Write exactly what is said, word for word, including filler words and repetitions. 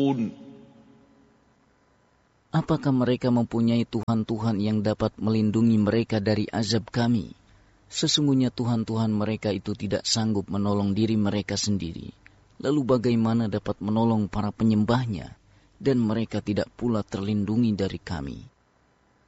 يبصرون. Apakah mereka mempunyai Tuhan-Tuhan yang dapat melindungi mereka dari azab kami? Sesungguhnya Tuhan-Tuhan mereka itu tidak sanggup menolong diri mereka sendiri. Lalu bagaimana dapat menolong para penyembahnya? Dan mereka tidak pula terlindungi dari kami.